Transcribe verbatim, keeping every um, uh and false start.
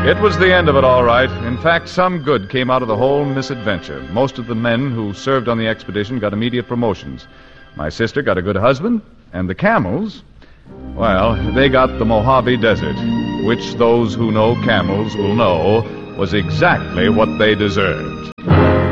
It was the end of it, all right. In fact, some good came out of the whole misadventure. Most of the men who served on the expedition got immediate promotions. My sister got a good husband, and the camels, well, they got the Mojave Desert, which those who know camels will know was exactly what they deserved.